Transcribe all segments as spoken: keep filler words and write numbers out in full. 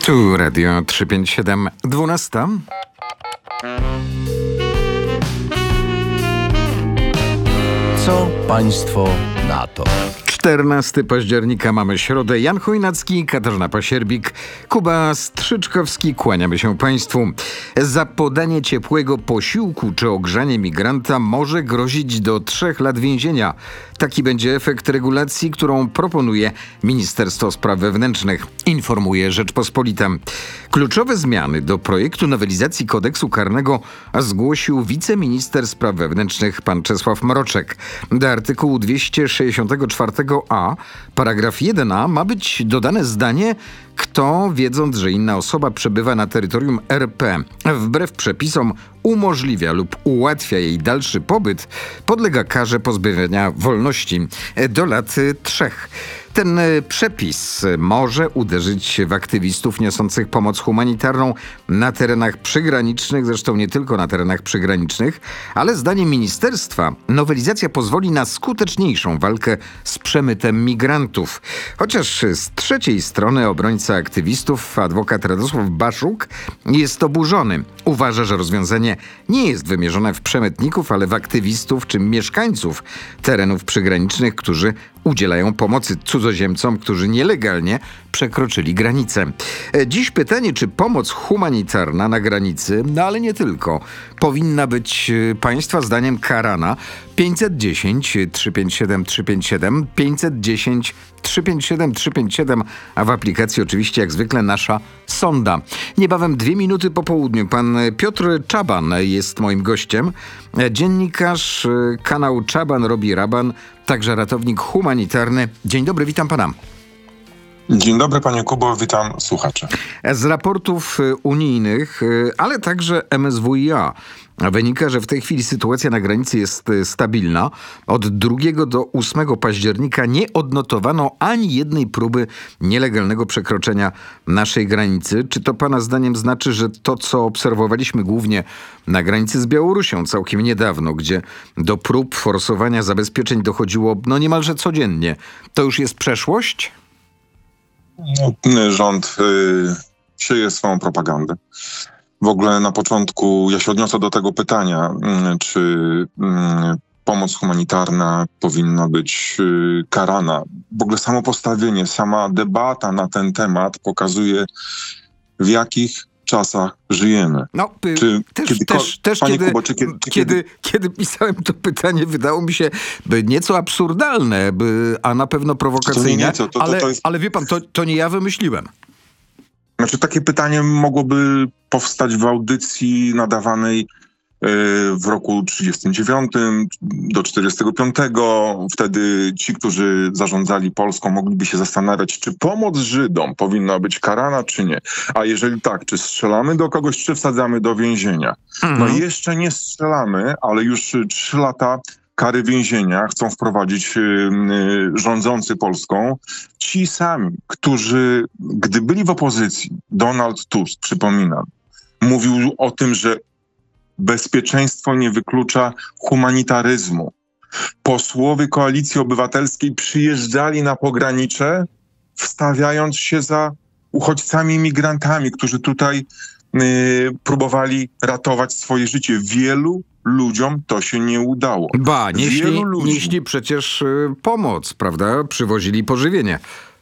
Tu Radio trzysta pięćdziesiąt siedem, dwunasta. Co państwo na to? czternastego października mamy środę. Jan Chojnacki, Katarzyna Pasierbik, Kuba Strzyczkowski. Kłaniamy się Państwu. Za podanie ciepłego posiłku czy ogrzanie migranta może grozić do trzech lat więzienia. Taki będzie efekt regulacji, którą proponuje Ministerstwo Spraw Wewnętrznych, informuje Rzeczpospolita. Kluczowe zmiany do projektu nowelizacji kodeksu karnego zgłosił wiceminister spraw wewnętrznych pan Czesław Mroczek. Do artykułu dwieście sześćdziesiąt cztery a, paragraf jeden a ma być dodane zdanie: kto, wiedząc, że inna osoba przebywa na terytorium R P, wbrew przepisom umożliwia lub ułatwia jej dalszy pobyt, podlega karze pozbawienia wolności do lat trzech. Ten przepis może uderzyć w aktywistów niosących pomoc humanitarną na terenach przygranicznych, zresztą nie tylko na terenach przygranicznych, ale zdaniem ministerstwa nowelizacja pozwoli na skuteczniejszą walkę z przemytem migrantów. Chociaż z trzeciej strony obrońca aktywistów, adwokat Radosław Baszuk, jest oburzony. Uważa, że rozwiązanie nie jest wymierzone w przemytników, ale w aktywistów czy mieszkańców terenów przygranicznych, którzy udzielają pomocy cudzoziemcom, którzy nielegalnie przekroczyli granicę. Dziś pytanie, czy pomoc humanitarna na granicy, no ale nie tylko, powinna być Państwa zdaniem karana. pięćset dziesięć, trzysta pięćdziesiąt siedem, trzysta pięćdziesiąt siedem, pięćset dziesięć, trzysta pięćdziesiąt siedem, trzysta pięćdziesiąt siedem, a w aplikacji oczywiście jak zwykle nasza sonda. Niebawem dwie minuty po południu. Pan Piotr Czaban jest moim gościem. Dziennikarz, kanał Czaban robi raban, także ratownik humanitarny. Dzień dobry, witam pana. Dzień dobry, panie Kubo, witam słuchaczy. Z raportów unijnych, ale także M S W i A wynika, że w tej chwili sytuacja na granicy jest stabilna. Od drugiego do ósmego października nie odnotowano ani jednej próby nielegalnego przekroczenia naszej granicy. Czy to pana zdaniem znaczy, że to, co obserwowaliśmy głównie na granicy z Białorusią całkiem niedawno, gdzie do prób forsowania zabezpieczeń dochodziło no niemalże codziennie, to już jest przeszłość? No, rząd y, sieje swoją propagandę. W ogóle na początku ja się odniosę do tego pytania, y, czy y, pomoc humanitarna powinna być y, karana. W ogóle samo postawienie, sama debata na ten temat pokazuje, w jakich czasach żyjemy. No, y, czy, też, kiedy, też, też Panie kiedy, Kubo, czy kiedy, czy kiedy, kiedy pisałem to pytanie, wydało mi się by nieco absurdalne, by, a na pewno prowokacyjne, to nie nieco, to, to, ale, to jest... ale wie pan, to, to nie ja wymyśliłem. Znaczy, takie pytanie mogłoby powstać w audycji nadawanej w roku trzydziestym dziewiątym do czterdziestego piątego. Wtedy ci, którzy zarządzali Polską, mogliby się zastanawiać, czy pomoc Żydom powinna być karana, czy nie. A jeżeli tak, czy strzelamy do kogoś, czy wsadzamy do więzienia. Mhm. No jeszcze nie strzelamy, ale już trzy lata kary więzienia chcą wprowadzić yy, rządzący Polską. Ci sami, którzy, gdy byli w opozycji, Donald Tusk, przypominam, mówił o tym, że bezpieczeństwo nie wyklucza humanitaryzmu. Posłowie Koalicji Obywatelskiej przyjeżdżali na pogranicze, wstawiając się za uchodźcami, migrantami, którzy tutaj yy, próbowali ratować swoje życie. Wielu ludziom to się nie udało. Ba, nieśli, ludzi... nieśli przecież y, pomoc, prawda? Przywozili pożywienie.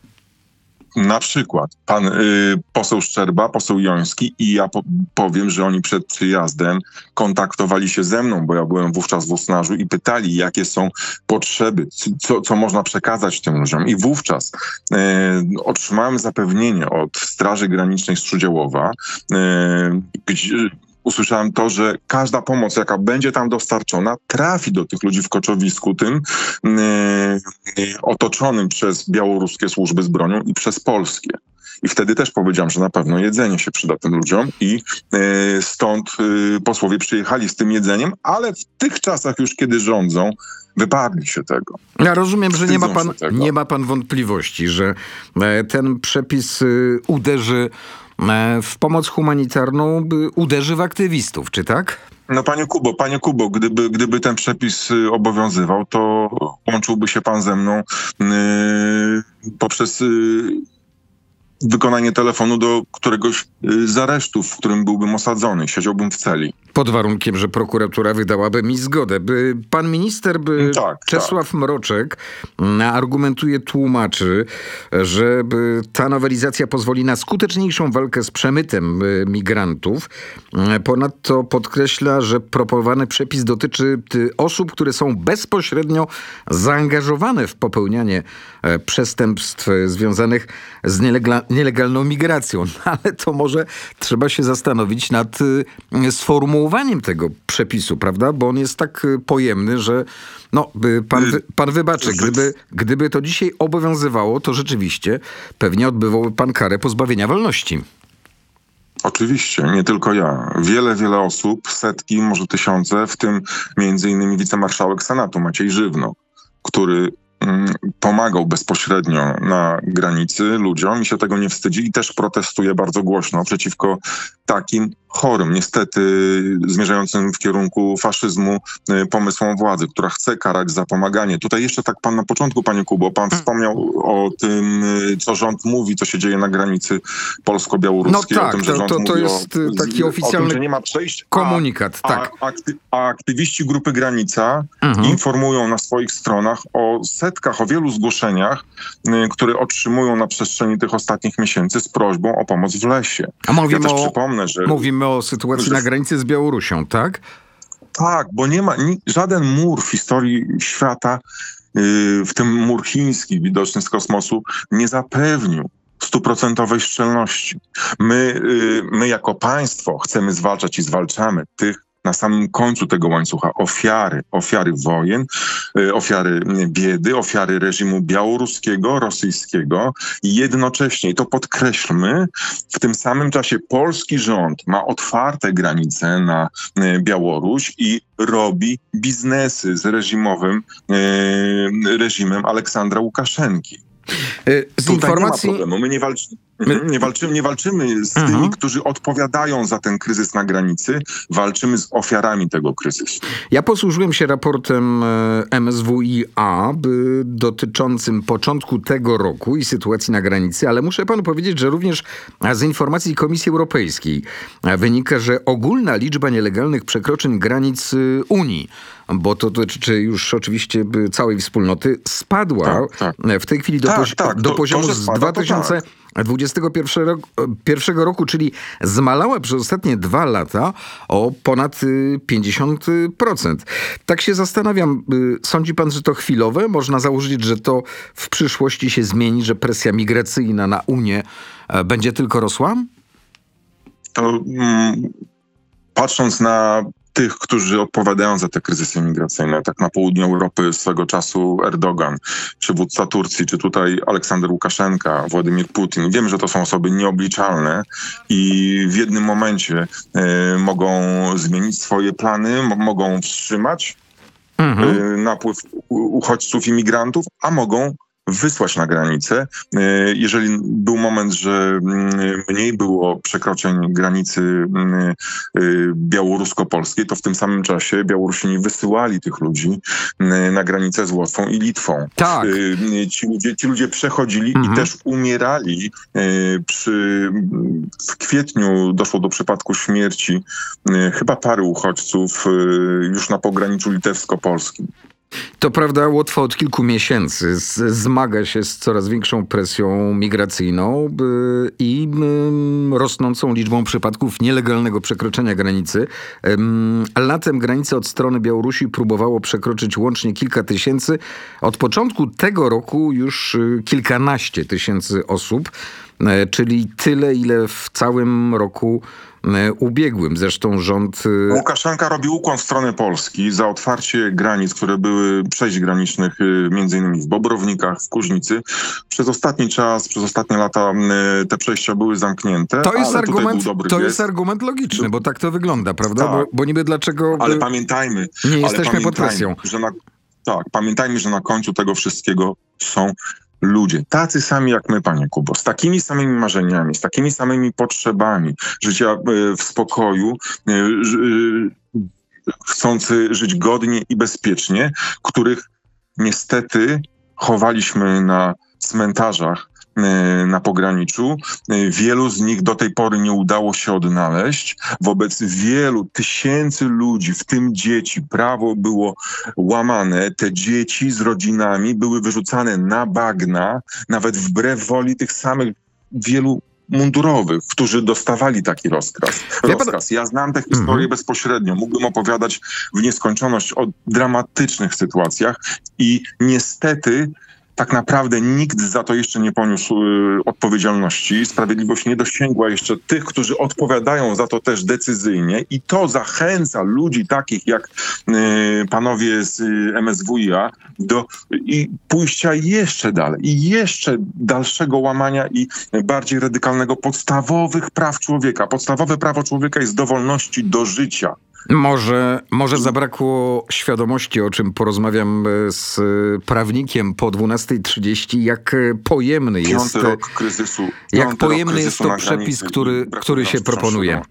Na przykład pan y, poseł Szczerba, poseł Joński i ja po, powiem, że oni przed przyjazdem kontaktowali się ze mną, bo ja byłem wówczas w Usnarzu i pytali, jakie są potrzeby, co, co można przekazać tym ludziom. I wówczas y, otrzymałem zapewnienie od Straży Granicznej Strudziełowa, y, gdzie usłyszałem to, że każda pomoc, jaka będzie tam dostarczona, trafi do tych ludzi w koczowisku tym yy, otoczonym przez białoruskie służby z bronią i przez polskie. I wtedy też powiedziałem, że na pewno jedzenie się przyda tym ludziom i yy, stąd yy, posłowie przyjechali z tym jedzeniem, ale w tych czasach już, kiedy rządzą, wyparli się tego. Ja rozumiem, że nie ma, Wstydzą pan, się tego. nie ma pan wątpliwości, że e, ten przepis y, uderzy e, w pomoc humanitarną, by uderzy w aktywistów, czy tak? No panie Kubo, panie Kubo, gdyby, gdyby ten przepis y, obowiązywał, to łączyłby się pan ze mną y, poprzez y, wykonanie telefonu do któregoś y, z aresztów, w którym byłbym osadzony, siedziałbym w celi. Pod warunkiem, że prokuratura wydałaby mi zgodę. By pan minister by Tak, Czesław tak. Mroczek mm, argumentuje, tłumaczy, że by ta nowelizacja pozwoli na skuteczniejszą walkę z przemytem y, migrantów. Mm, Ponadto podkreśla, że proponowany przepis dotyczy y, osób, które są bezpośrednio zaangażowane w popełnianie e, przestępstw e, związanych z nielegla- nielegalną migracją. No, ale to może trzeba się zastanowić nad y, sformułowaniem tego przepisu, prawda? Bo on jest tak y, pojemny, że no, by pan, wy, pan wybaczy, gdyby, gdyby to dzisiaj obowiązywało, to rzeczywiście pewnie odbywałby pan karę pozbawienia wolności. Oczywiście, nie tylko ja. Wiele, wiele osób, setki, może tysiące, w tym między innymi wicemarszałek Senatu Maciej Żywno, który mm, pomagał bezpośrednio na granicy ludziom i się tego nie wstydzi i też protestuje bardzo głośno przeciwko takim chorym, niestety zmierzającym w kierunku faszyzmu y, pomysłom władzy, która chce karać za pomaganie. Tutaj jeszcze tak pan na początku, panie Kubo, pan wspomniał o tym, y, co rząd mówi, co się dzieje na granicy polsko-białoruskiej. No tak, o tym, że to- rząd to- to mówi jest, o, y, taki o oficjalny tym, że nie ma przejść. komunikat, a, tak. A, akty, a aktywiści Grupy Granica Mhm. informują na swoich stronach o setkach, o wielu zgłoszeniach, y, które otrzymują na przestrzeni tych ostatnich miesięcy z prośbą o pomoc w lesie. A mówimy ja też o- przypomnę, że... Mówimy o sytuacji że- na granicy z Białorusią, tak? Tak, bo nie ma ni- żaden mur w historii świata, yy, w tym mur chiński widoczny z kosmosu, nie zapewnił stuprocentowej szczelności. My, yy, my jako państwo chcemy zwalczać i zwalczamy tych na samym końcu tego łańcucha ofiary, ofiary wojen, yy, ofiary biedy, ofiary reżimu białoruskiego, rosyjskiego i jednocześnie, i to podkreślmy, w tym samym czasie polski rząd ma otwarte granice na y, Białoruś i robi biznesy z reżimowym y, reżimem Aleksandra Łukaszenki. Y, Z Tutaj informacji... nie ma problemu. My nie, walczy, nie, walczymy, nie walczymy z Mhm. tymi, którzy odpowiadają za ten kryzys na granicy. Walczymy z ofiarami tego kryzysu. Ja posłużyłem się raportem e, M S W I A by, dotyczącym początku tego roku i sytuacji na granicy, ale muszę panu powiedzieć, że również a, z informacji Komisji Europejskiej a, wynika, że ogólna liczba nielegalnych przekroczeń granic y, Unii, bo to dotyczy już oczywiście by, całej wspólnoty, spadła Tak, tak. e, w tej chwili do, Tak, pozi- tak, do to- poziomu to, że z spada, dwa to tysiące dwudziestego pierwszego roku, czyli zmalała przez ostatnie dwa lata o ponad y, pięćdziesiąt procent. Tak się zastanawiam, y, sądzi pan, że to chwilowe? Można założyć, że to w przyszłości się zmieni, że presja migracyjna na Unię e, będzie tylko rosła? To mm, patrząc na tych, którzy odpowiadają za te kryzysy migracyjne, tak na południu Europy swego czasu Erdogan, przywódca Turcji, czy tutaj Aleksander Łukaszenka, Władimir Putin. Wiemy, że to są osoby nieobliczalne i w jednym momencie e, mogą zmienić swoje plany, m- mogą wstrzymać Mhm. e, napływ u- uchodźców i migrantów, a mogą wysłać na granicę. E, Jeżeli był moment, że mm, mniej było przekroczeń granicy mm, y, białorusko-polskiej, to w tym samym czasie Białorusini wysyłali tych ludzi y, na granicę z Łotwą i Litwą. Tak. Y, Ci ludzie, ci ludzie przechodzili Mhm. i też umierali. Y, Przy, w kwietniu doszło do przypadku śmierci y, chyba pary uchodźców y, już na pograniczu litewsko-polskim. To prawda, Łotwa od kilku miesięcy z, zmaga się z coraz większą presją migracyjną by, i mm, rosnącą liczbą przypadków nielegalnego przekroczenia granicy. Ym, latem granicę od strony Białorusi próbowało przekroczyć łącznie kilka tysięcy. Od początku tego roku już y, kilkanaście tysięcy osób, y, czyli tyle, ile w całym roku y, ubiegłym. Zresztą rząd... y, Łukaszenka robi ukłon w stronę Polski za otwarcie granic, które były przejść granicznych y, między innymi w Bobrownikach, w Kuźnicy. Przez ostatni czas, przez ostatnie lata y, te przejścia były zamknięte, To jest, ale tutaj argument, był dobry to gest. jest argument logiczny, bo tak to wygląda, prawda? Tak. Bo, bo niby dlaczego Ale by- pamiętajmy, nie ale jesteśmy pod pamiętajmy, presją. że na, tak, pamiętajmy, że na końcu tego wszystkiego są ludzie, tacy sami jak my, panie Kubo, z takimi samymi marzeniami, z takimi samymi potrzebami życia y, w spokoju, y, y, chcący żyć godnie i bezpiecznie, których niestety chowaliśmy na cmentarzach na pograniczu. Wielu z nich do tej pory nie udało się odnaleźć. Wobec wielu tysięcy ludzi, w tym dzieci, prawo było łamane. Te dzieci z rodzinami były wyrzucane na bagna, nawet wbrew woli tych samych wielu mundurowych, którzy dostawali taki rozkaz. rozkaz. Ja znam tę historię mhm. bezpośrednio. Mógłbym opowiadać w nieskończoność o dramatycznych sytuacjach i niestety tak naprawdę nikt za to jeszcze nie poniósł y, odpowiedzialności. Sprawiedliwość nie dosięgła jeszcze tych, którzy odpowiadają za to też decyzyjnie i to zachęca ludzi takich jak y, panowie z y, M S W i A do i pójścia jeszcze dalej i jeszcze dalszego łamania i bardziej radykalnego podstawowych praw człowieka. Podstawowe prawo człowieka jest do wolności, do życia. Może, może zabrakło świadomości, o czym porozmawiam z prawnikiem po dwunastej trzydzieści, jak pojemny Piąty jest, rok kryzysu, jak pojemny jest to przepis, który, który się proponuje.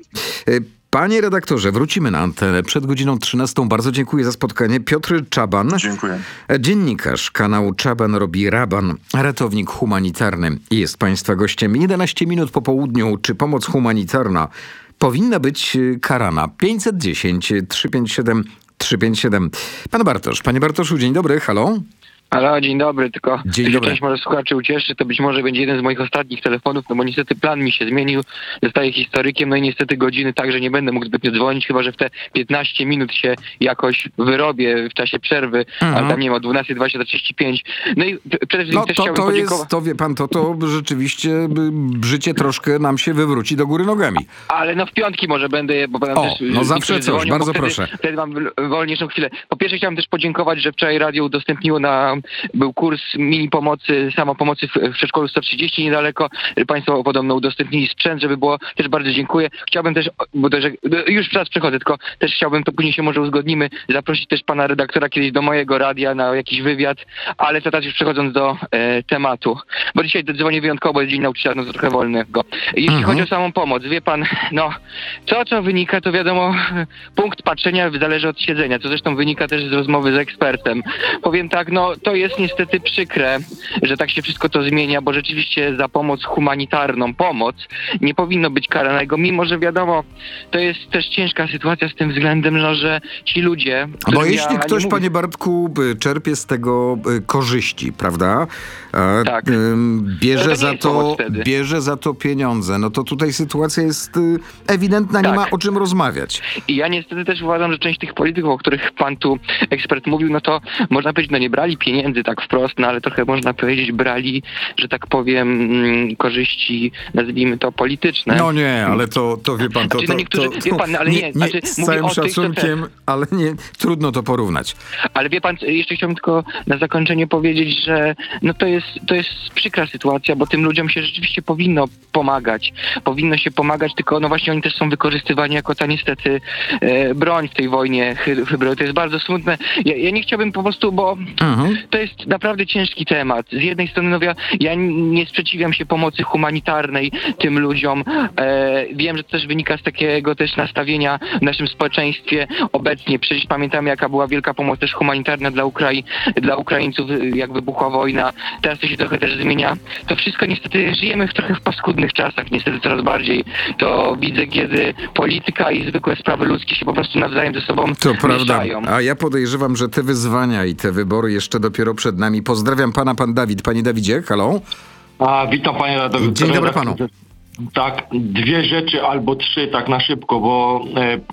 Panie redaktorze, wrócimy na antenę przed godziną trzynastą. Bardzo dziękuję za spotkanie. Piotr Czaban, Dziękuję. dziennikarz kanału Czaban robi raban, ratownik humanitarny, jest państwa gościem. jedenaście minut po południu. Czy pomoc humanitarna powinna być karana? pięćset dziesięć, trzysta pięćdziesiąt siedem, trzysta pięćdziesiąt siedem. Pan Bartosz. Panie Bartoszu, dzień dobry. Halo? Halo, dzień dobry, tylko dzień jeśli dobry. Część może słuchaczy ucieszy, to być może będzie jeden z moich ostatnich telefonów, no bo niestety plan mi się zmienił, zostaję historykiem, no i niestety godziny także nie będę mógł zbytnio dzwonić, chyba że w te piętnaście minut się jakoś wyrobię w czasie przerwy, mhm. ale tam nie ma o dwunasta dwadzieścia do trzydzieści pięć. No i przede wszystkim no, też to, chciałbym to podziękować. jest, to wie pan, to, to rzeczywiście życie troszkę nam się wywróci do góry nogami. Ale no w piątki może będę, bo potem o, też... no zawsze coś, dzwonią, bardzo wtedy, proszę. Wtedy mam wolniejszą chwilę. Po pierwsze chciałem też podziękować, że wczoraj radio udostępniło na... był kurs mini pomocy, samopomocy w, w przedszkolu sto trzydzieści niedaleko. Państwo podobno udostępnili sprzęt, żeby było. Też bardzo dziękuję. Chciałbym też, bo też, już czas przechodzę, tylko też chciałbym, to później się może uzgodnimy, zaprosić też pana redaktora kiedyś do mojego radia na jakiś wywiad, ale to teraz już przechodząc do e, tematu. Bo dzisiaj dzwonię wyjątkowo, bo jest Dzień Nauczyciela, no to trochę wolnego. Jeśli Mhm. chodzi o samą pomoc, wie pan, no, co co wynika, to wiadomo, punkt patrzenia zależy od siedzenia, co zresztą wynika też z rozmowy z ekspertem. Powiem tak, no, to jest niestety przykre, że tak się wszystko to zmienia, bo rzeczywiście za pomoc humanitarną, pomoc nie powinno być karanego, mimo że wiadomo, to jest też ciężka sytuacja z tym względem, no, że ci ludzie... Bo ja, jeśli ktoś, mówię, panie Bartku, czerpie z tego korzyści, prawda? E, Tak. Bierze to nie za jest to, pomoc wtedy. bierze za to pieniądze, no to tutaj sytuacja jest ewidentna, nie Tak. ma o czym rozmawiać. I ja niestety też uważam, że część tych polityków, o których pan tu ekspert mówił, no to można powiedzieć, no nie brali pieniędzy tak wprost, no ale trochę można powiedzieć, brali, że tak powiem, mm, korzyści, nazwijmy to polityczne. No nie, ale to, to wie pan, to, Znaczy, to, no niektórzy- to, to wie pan, ale nie, znaczy, z mówię całym o tych, co szacunkiem, ale nie, trudno to porównać. Ale wie pan, jeszcze chciałbym tylko na zakończenie powiedzieć, że no to jest, to jest przykra sytuacja, bo tym ludziom się rzeczywiście powinno pomagać. Powinno się pomagać, tylko no właśnie oni też są wykorzystywani jako ta niestety e, broń w tej wojnie hy- hybrydowej. To jest bardzo smutne. Ja, ja nie chciałbym po prostu, bo Mhm. to jest naprawdę ciężki temat. Z jednej strony, no ja, ja nie sprzeciwiam się pomocy humanitarnej tym ludziom. E, wiem, że to też wynika z takiego też nastawienia w naszym społeczeństwie obecnie. Przecież pamiętamy, jaka była wielka pomoc też humanitarna dla, Ukrai- dla Ukraińców, jak wybuchła wojna. Teraz to się trochę też zmienia. To wszystko niestety, żyjemy w trochę w paskudnych czasach, niestety coraz bardziej. To widzę, kiedy polityka i zwykłe sprawy ludzkie się po prostu nawzajem ze sobą To prawda, mieszają. a ja podejrzewam, że te wyzwania i te wybory jeszcze dopiero przed nami. Pozdrawiam pana, pan Dawid. Panie Dawidzie, halo? A, witam panie redaktorze. Dzień dobry panu. Tak, dwie rzeczy albo trzy tak na szybko, bo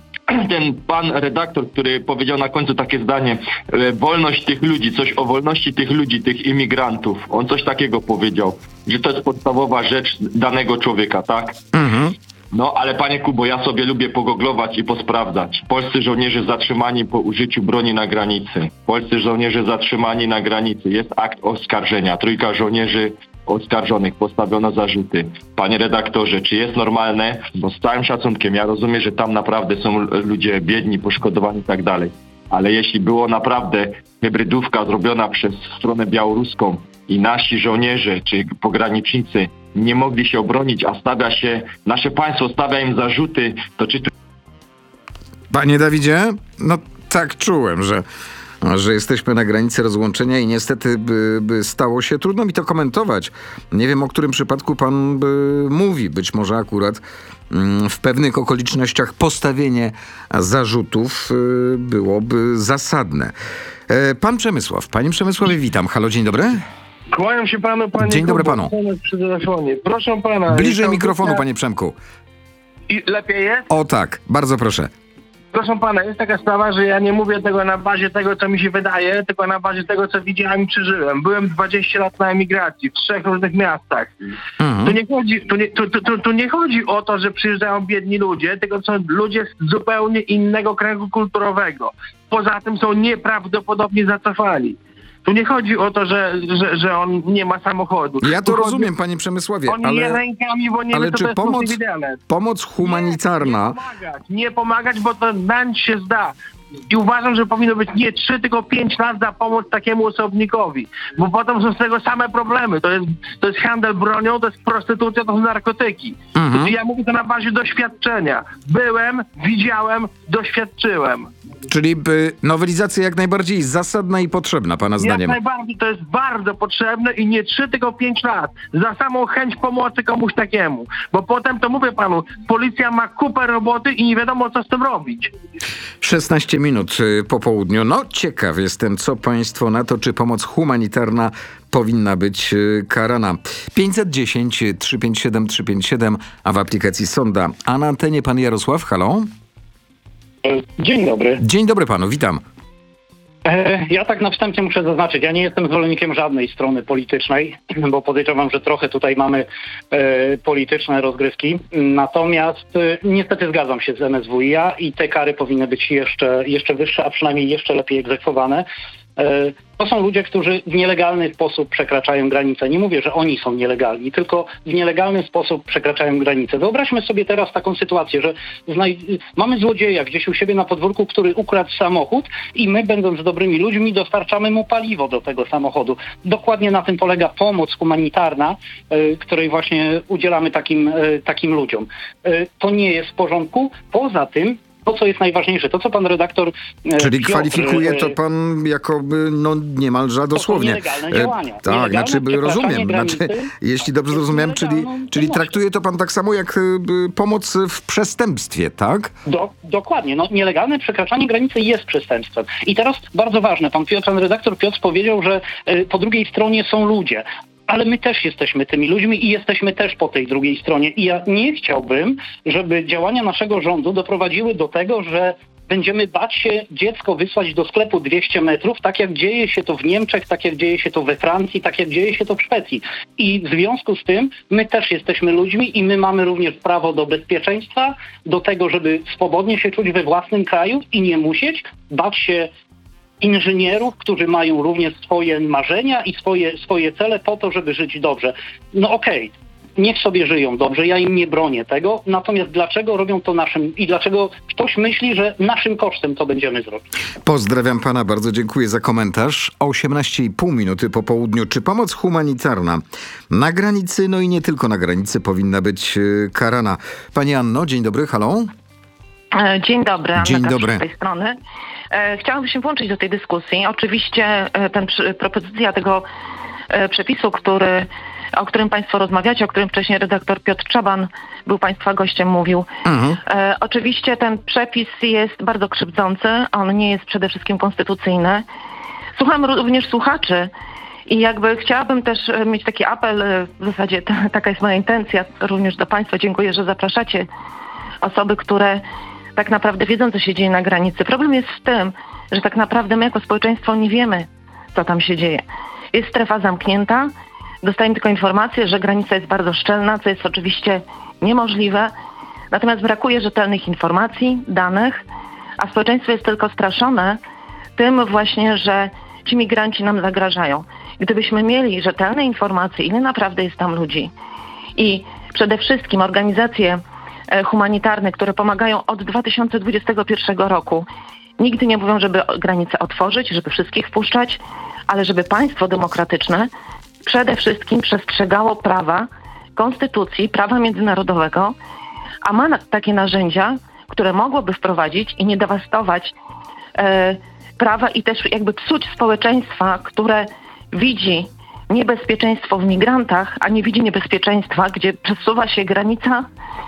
e, ten pan redaktor, który powiedział na końcu takie zdanie, e, wolność tych ludzi, coś o wolności tych ludzi, tych imigrantów, on coś takiego powiedział, że to jest podstawowa rzecz danego człowieka, tak? Mhm. No, ale panie Kubo, ja sobie lubię pogoglować i posprawdzać. Polscy żołnierze zatrzymani po użyciu broni na granicy. Polscy żołnierze zatrzymani na granicy. Jest akt oskarżenia. Trójka żołnierzy oskarżonych, postawiono zarzuty. Panie redaktorze, czy jest normalne, bo z całym szacunkiem, ja rozumiem, że tam naprawdę są ludzie biedni, poszkodowani i tak dalej, ale jeśli było naprawdę hybrydówka zrobiona przez stronę białoruską i nasi żołnierze czy pogranicznicy nie mogli się obronić, a stawia się, nasze państwo stawia im zarzuty, to czy... Panie Dawidzie, no tak czułem, że że jesteśmy na granicy rozłączenia i niestety by, by stało się, trudno mi to komentować. Nie wiem, o którym przypadku pan by mówi. Być może akurat mm, w pewnych okolicznościach postawienie zarzutów y, byłoby zasadne. E, pan Przemysław. Panie Przemysławie, witam. Halo, dzień dobry. Kłaniam się panu, panie Dzień dobry Kubo, panu. przy telefonie. Proszę pana. Bliżej jest mikrofonu, audycja- panie Przemku. I lepiej jest? O tak, bardzo proszę. Proszę pana, jest taka sprawa, że ja nie mówię tego na bazie tego, co mi się wydaje, tylko na bazie tego, co widziałem i przeżyłem. Byłem dwadzieścia lat na emigracji w trzech różnych miastach. Mhm. Tu, nie chodzi, tu, nie, tu, tu, tu, tu nie chodzi o to, że przyjeżdżają biedni ludzie, tylko są ludzie z zupełnie innego kręgu kulturowego. Poza tym są nieprawdopodobnie zacofani. Tu nie chodzi o to, że, że, że on nie ma samochodu. Ja to Tu chodzi- rozumiem, panie Przemysławie, On je ale, rękami, bo nie ale wie, co czy to jest pomoc, multividelet. pomoc humanitarna... Nie, nie pomagać, nie pomagać, bo to nam się zda. I uważam, że powinno być nie trzy, tylko pięć lat za pomoc takiemu osobnikowi. Bo potem są z tego same problemy. To jest, to jest handel bronią, to jest prostytucja, to są narkotyki. Mhm. Ja mówię to na bazie doświadczenia. Byłem, widziałem, doświadczyłem. Czyli by nowelizacja jak najbardziej zasadna i potrzebna, pana Jak zdaniem. najbardziej to jest bardzo potrzebne i nie trzy, tylko pięć lat. Za samą chęć pomocy komuś takiemu. Bo potem, to mówię panu, policja ma kupę roboty i nie wiadomo, co z tym robić. szesnaście minut y, po południu. No, ciekaw jestem, co państwo na to, czy pomoc humanitarna powinna być y, karana. pięćset dziesięć, trzysta pięćdziesiąt siedem, trzysta pięćdziesiąt siedem, a w aplikacji Sonda. A na antenie pan Jarosław, halo? Dzień dobry. Dzień dobry panu, witam. E, Ja tak na wstępie muszę zaznaczyć, ja nie jestem zwolennikiem żadnej strony politycznej, bo podejrzewam, że trochę tutaj mamy e, polityczne rozgrywki. Natomiast e, niestety zgadzam się z M S W i A i te kary powinny być jeszcze, jeszcze wyższe, a przynajmniej jeszcze lepiej egzekwowane. E, To są ludzie, którzy w nielegalny sposób przekraczają granicę. Nie mówię, że oni są nielegalni, tylko w nielegalny sposób przekraczają granicę. Wyobraźmy sobie teraz taką sytuację, że znaj- mamy złodzieja gdzieś u siebie na podwórku, który ukradł samochód i my, będąc dobrymi ludźmi, dostarczamy mu paliwo do tego samochodu. Dokładnie na tym polega pomoc humanitarna, y, której właśnie udzielamy takim, y, takim ludziom. Y, To nie jest w porządku. Poza tym, to, co jest najważniejsze, to, co pan redaktor... e, Czyli Piotr, kwalifikuje to e, pan jakoby, no niemalże dosłownie. nielegalne E, działania. Tak, Nielegalne znaczy by przekraczanie rozumiem. Znaczy, granicy jeśli dobrze jest zrozumiałem, czyli, nielegalną czyli czynnością. traktuje to pan tak samo jak y, pomoc w przestępstwie, tak? Do, dokładnie. No, nielegalne przekraczanie granicy jest przestępstwem. I teraz bardzo ważne, pan, Piotr, pan redaktor Piotr powiedział, że y, po drugiej stronie są ludzie. Ale my też jesteśmy tymi ludźmi i jesteśmy też po tej drugiej stronie. I ja nie chciałbym, żeby działania naszego rządu doprowadziły do tego, że będziemy bać się dziecko wysłać do sklepu dwieście metrów, tak jak dzieje się to w Niemczech, tak jak dzieje się to we Francji, tak jak dzieje się to w Szwecji. I w związku z tym my też jesteśmy ludźmi i my mamy również prawo do bezpieczeństwa, do tego, żeby swobodnie się czuć we własnym kraju i nie musieć bać się inżynierów, którzy mają również swoje marzenia i swoje, swoje cele po to, żeby żyć dobrze. No okej, niech sobie żyją dobrze, ja im nie bronię tego, natomiast dlaczego robią to naszym i dlaczego ktoś myśli, że naszym kosztem to będziemy zrobić? Pozdrawiam pana, bardzo dziękuję za komentarz. osiemnaście i pół minuty po południu. Czy pomoc humanitarna na granicy, no i nie tylko na granicy, powinna być y, karana? Pani Anno, dzień dobry, halo? E, Dzień dobry, Anna Dzień Kaszub dobry. z tej strony. E, Chciałabym się włączyć do tej dyskusji. Oczywiście e, ten, przy- propozycja tego e, przepisu, który, o którym Państwo rozmawiacie, o którym wcześniej redaktor Piotr Czaban był Państwa gościem, mówił. Mhm. E, Oczywiście ten przepis jest bardzo krzywdzący. On nie jest przede wszystkim konstytucyjny. Słucham również słuchaczy i jakby chciałabym też e, mieć taki apel, e, w zasadzie ta, taka jest moja intencja, również do Państwa. Dziękuję, że zapraszacie osoby, które tak naprawdę wiedzą, co się dzieje na granicy. Problem jest w tym, że tak naprawdę my jako społeczeństwo nie wiemy, co tam się dzieje. Jest strefa zamknięta, dostajemy tylko informację, że granica jest bardzo szczelna, co jest oczywiście niemożliwe. Natomiast brakuje rzetelnych informacji, danych, a społeczeństwo jest tylko straszone tym właśnie, że ci migranci nam zagrażają. Gdybyśmy mieli rzetelne informacje, ile naprawdę jest tam ludzi i przede wszystkim organizacje e, humanitarne, które pomagają od dwa tysiące dwudziestego pierwszego roku, nigdy nie mówią, żeby granice otworzyć, żeby wszystkich wpuszczać, ale żeby państwo demokratyczne przede wszystkim przestrzegało prawa, konstytucji, prawa międzynarodowego, a ma na, takie narzędzia, które mogłoby wprowadzić i nie dewastować e, prawa i też jakby psuć społeczeństwa, które widzi niebezpieczeństwo w migrantach, a nie widzi niebezpieczeństwa, gdzie przesuwa się granica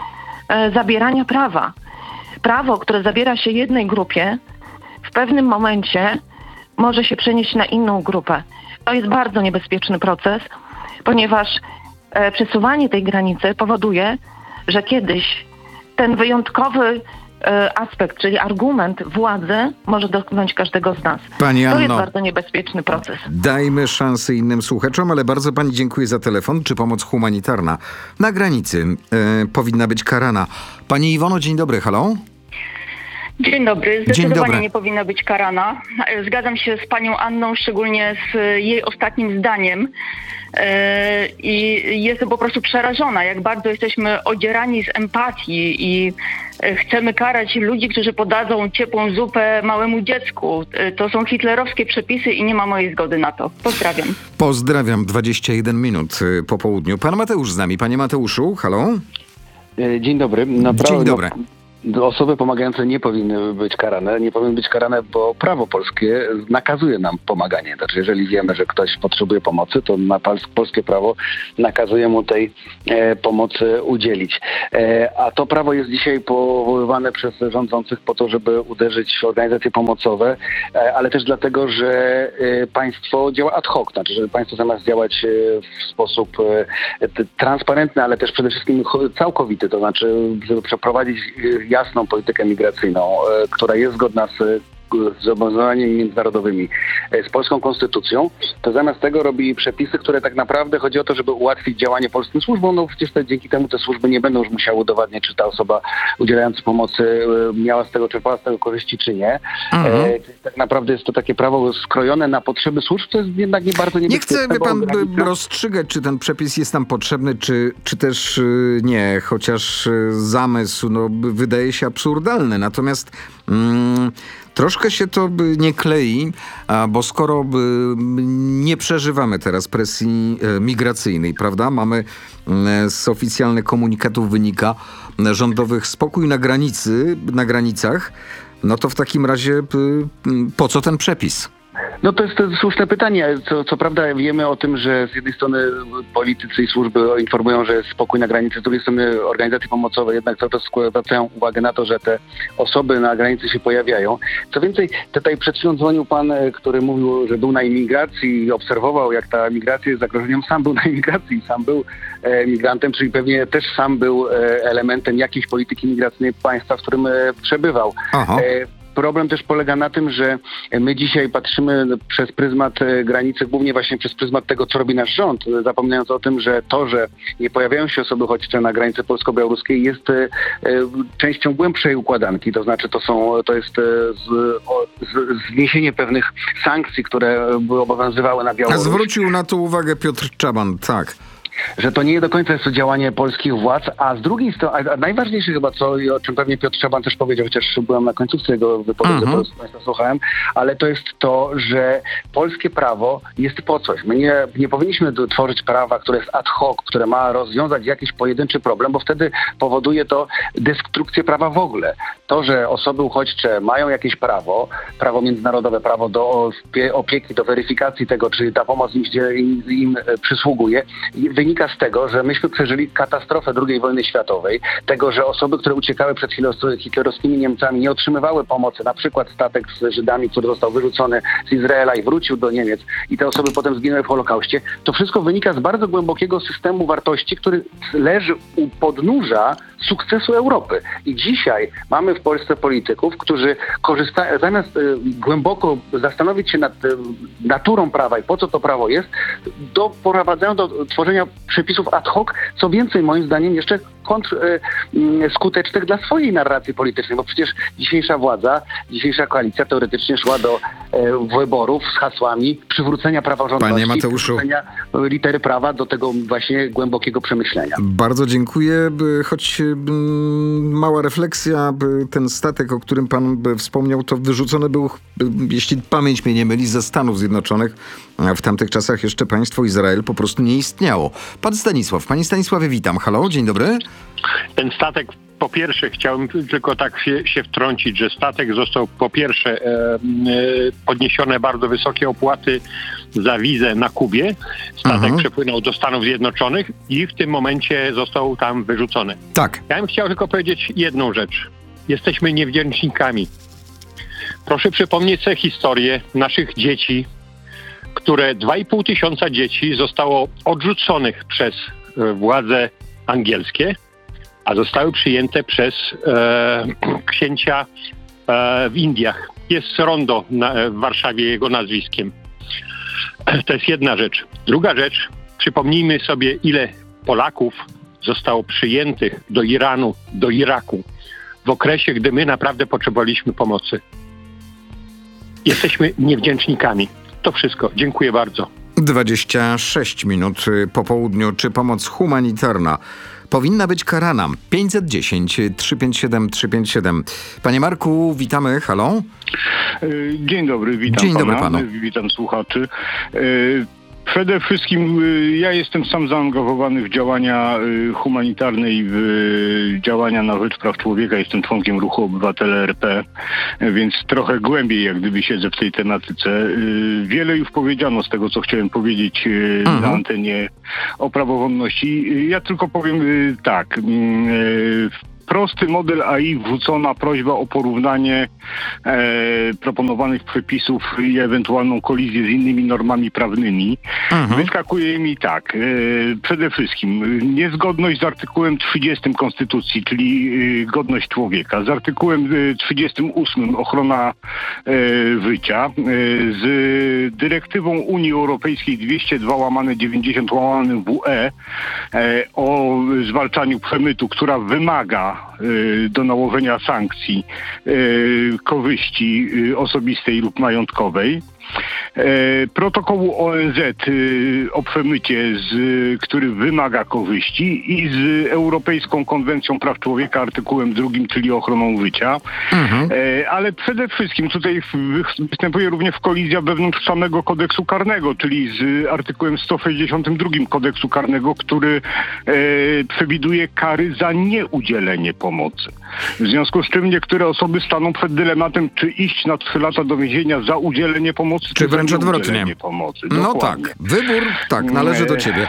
e, zabierania prawa. Prawo, które zabiera się jednej grupie, w pewnym momencie może się przenieść na inną grupę. To jest bardzo niebezpieczny proces, ponieważ e, przesuwanie tej granicy powoduje, że kiedyś ten wyjątkowy e, aspekt, czyli argument władzy może dotknąć każdego z nas. Pani To jest Anno, bardzo niebezpieczny proces. dajmy szansę innym słuchaczom, ale bardzo pani dziękuję za telefon. Czy pomoc humanitarna na granicy e, powinna być karana? Pani Iwono, dzień dobry, halo? Dzień dobry. Dzień Zdecydowanie dobry. nie powinna być karana. Zgadzam się z panią Anną, szczególnie z jej ostatnim zdaniem. Yy, I jestem po prostu przerażona, jak bardzo jesteśmy odzierani z empatii i yy, chcemy karać ludzi, którzy podadzą ciepłą zupę małemu dziecku. Yy, To są hitlerowskie przepisy i nie ma mojej zgody na to. Pozdrawiam. Pozdrawiam, dwadzieścia jeden minut y, po południu. Pan Mateusz z nami. Panie Mateuszu, halo? Dzień dobry. Naprawdę, Dzień dobry. No, osoby pomagające nie powinny być karane. Nie powinny być karane, bo prawo polskie nakazuje nam pomaganie. Znaczy, jeżeli wiemy, że ktoś potrzebuje pomocy, to na pal- polskie prawo nakazuje mu tej e, pomocy udzielić. E, a to prawo jest dzisiaj powoływane przez rządzących po to, żeby uderzyć w organizacje pomocowe, e, ale też dlatego, że e, państwo działa ad hoc. Znaczy, że państwo zamiast działać e, w sposób e, t- transparentny, ale też przede wszystkim cho- całkowity, to znaczy, żeby przeprowadzić e, jasną politykę migracyjną, e, która jest zgodna z e, z zobowiązaniami międzynarodowymi, e, z polską konstytucją, to zamiast tego robi przepisy, które tak naprawdę chodzi o to, żeby ułatwić działanie polskim służbom. No przecież te, dzięki temu te służby nie będą już musiały udowadniać, czy ta osoba udzielająca pomocy e, miała z tego, czerpała z tego korzyści, czy nie. Mhm. E, tak naprawdę jest to takie prawo skrojone na potrzeby służb, to jest jednak nie bardzo Nie niebezpieczne. chcę, by bo pan granica- by rozstrzygać, czy ten przepis jest nam potrzebny, czy, czy też y, nie, chociaż y, zamysł no, b- wydaje się absurdalny. Natomiast mm, troszkę się to by nie klei, a, bo skoro by, nie przeżywamy teraz presji e, migracyjnej, prawda? Mamy mm, z oficjalnych komunikatów wynika mm, rządowych spokój na granicy, na granicach, no to w takim razie y, y, po co ten przepis? No to jest to słuszne pytanie. Co, co prawda wiemy o tym, że z jednej strony politycy i służby informują, że jest spokój na granicy, z drugiej strony organizacje pomocowe jednak cały czas zwracają uwagę na to, że te osoby na granicy się pojawiają. Co więcej, tutaj przed chwilą dzwonił pan, który mówił, że był na imigracji i obserwował, jak ta migracja jest zagrożeniem. Sam był na imigracji, sam był e, migrantem, czyli pewnie też sam był e, elementem jakiejś polityki migracyjnej państwa, w którym e, przebywał. Aha. E, Problem też polega na tym, że my dzisiaj patrzymy przez pryzmat e, granicy, głównie właśnie przez pryzmat tego, co robi nasz rząd, e, zapominając o tym, że to, że nie pojawiają się osoby uchodźcze na granicy polsko-białoruskiej, jest e, e, częścią głębszej układanki. To znaczy, to są, to jest e, z, o, z, zniesienie pewnych sankcji, które by obowiązywały na A Białoruś. zwrócił na to uwagę Piotr Czaban, tak. Mhm. po prostu Państwa słuchałem, ale to jest to, że polskie prawo jest po coś. My nie, nie powinniśmy tu tworzyć prawa, które jest ad hoc, które ma rozwiązać jakiś pojedynczy problem, bo wtedy powoduje to destrukcję prawa w ogóle. To, że osoby uchodźcze mają jakieś prawo, prawo międzynarodowe, prawo do opie- opieki, do weryfikacji tego, czy ta pomoc im, się- im, im e, przysługuje, wynika z tego, że myśmy przeżyli katastrofę drugiej wojny światowej, tego, że osoby, które uciekały przed hitlerowskimi Niemcami, nie otrzymywały pomocy, na przykład statek z Żydami, który został wyrzucony z Izraela i wrócił do Niemiec i te osoby potem zginęły w Holokauście, to wszystko wynika z bardzo głębokiego systemu wartości, który leży u podnóża sukcesu Europy. I dzisiaj mamy w Polsce polityków, którzy korzystają, zamiast y, głęboko zastanowić się nad y, naturą prawa i po co to prawo jest, doprowadzają do tworzenia przepisów ad hoc, co więcej moim zdaniem jeszcze kontrskutecznych dla swojej narracji politycznej, bo przecież dzisiejsza władza, dzisiejsza koalicja teoretycznie szła do e, wyborów z hasłami przywrócenia praworządności, Panie Mateuszu, przywrócenia litery prawa do tego właśnie głębokiego przemyślenia. bardzo dziękuję, by- choć mm, mała refleksja, by ten statek, o którym pan by wspomniał, to wyrzucony był, by- jeśli pamięć mnie nie myli, ze Stanów Zjednoczonych. A w tamtych czasach jeszcze państwo Izrael po prostu nie istniało. Pan Stanisław, panie Stanisławie, witam. Halo, dzień dobry. Ten statek po pierwsze chciałem tylko tak się, się wtrącić, że statek został po pierwsze e, e, podniesione bardzo wysokie opłaty za wizę na Kubie. Statek Mhm. przepłynął do Stanów Zjednoczonych i w tym momencie został tam wyrzucony. Tak. Ja bym chciał tylko powiedzieć jedną rzecz. Jesteśmy niewdzięcznikami. Proszę przypomnieć sobie historię naszych dzieci, które dwa i pół tysiąca dzieci zostało odrzuconych przez e, władze angielskie, a zostały przyjęte przez e, księcia e, w Indiach. Jest rondo na, w Warszawie jego nazwiskiem. To jest jedna rzecz. Druga rzecz, przypomnijmy sobie, ile Polaków zostało przyjętych do Iranu, do Iraku w okresie, gdy my naprawdę potrzebowaliśmy pomocy. Jesteśmy niewdzięcznikami. To wszystko. Dziękuję bardzo. dwadzieścia sześć minut po południu. Czy pomoc humanitarna powinna być karana? pięćset dziesięć trzysta pięćdziesiąt siedem trzysta pięćdziesiąt siedem. Panie Marku, witamy. Halo? Dzień dobry, witam Dzień dobry pana, panu. witam słuchaczy. Przede wszystkim ja jestem sam zaangażowany w działania humanitarne i w działania na rzecz praw człowieka. Jestem członkiem Ruchu Obywatele R P, więc trochę głębiej jak gdyby siedzę w tej tematyce. Wiele już powiedziano z tego, co chciałem powiedzieć Mhm. na antenie o praworządności. Ja tylko powiem tak. Prosty model A I, wrzucona prośba o porównanie e, proponowanych przepisów i ewentualną kolizję z innymi normami prawnymi. Mhm. Wyskakuje mi tak. E, przede wszystkim niezgodność z artykułem trzydziestym Konstytucji, czyli e, godność człowieka, z artykułem e, trzydziestym ósmym ochrona e, życia, e, z dyrektywą Unii Europejskiej dwieście dwa łamane dziewięćdziesiąt łamane W E e, o zwalczaniu przemytu, która wymaga do nałożenia sankcji korzyści osobistej lub majątkowej. Protokołu O N Z o przemycie, z, który wymaga korzyści, i z Europejską Konwencją Praw Człowieka artykułem drugim, czyli ochroną życia. Mhm. Ale przede wszystkim tutaj występuje również kolizja wewnątrz samego kodeksu karnego, czyli z artykułem sto sześćdziesiątym drugim kodeksu karnego, który e, przewiduje kary za nieudzielenie pomocy. W związku z czym niektóre osoby staną przed dylematem, czy iść na trzy lata do więzienia za udzielenie pomocy, Czy wręcz za odwrotnie? nieudzielenie pomocy. No Dokładnie. tak. Wybór, tak, należy do ciebie.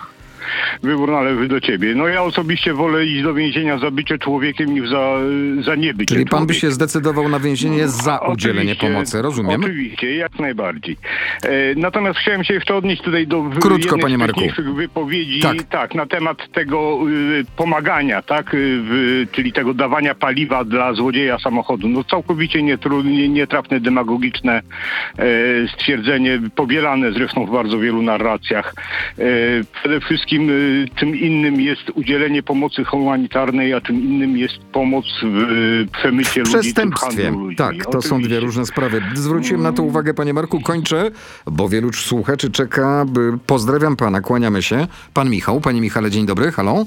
Wybór należy do ciebie. No ja osobiście wolę iść do więzienia za bycie człowiekiem niż za, za niebycie Czyli pan by człowiekiem. się zdecydował na więzienie za udzielenie Oczywiście, pomocy, rozumiem? Oczywiście, jak najbardziej. E, natomiast chciałem się jeszcze odnieść tutaj do w- Krótko, jednej panie z Marku. wcześniejszych wypowiedzi, Tak. tak, na temat tego y, pomagania, tak, y, w, czyli tego dawania paliwa dla złodzieja samochodu. No całkowicie nietru, nie, nietrafne, demagogiczne e, stwierdzenie, powielane zresztą w bardzo wielu narracjach. E, przede wszystkim y, czym innym jest udzielenie pomocy humanitarnej, a czym innym jest pomoc w y, przemycie ludzi, czy w Przestępstwie. handlu ludźmi. Tak, to są dwie różne sprawy. Zwróciłem na to uwagę, panie Marku. Kończę, bo wielu słuchaczy czeka. By... Pozdrawiam pana, kłaniamy się. Pan Michał. Panie Michale, dzień dobry. Halo?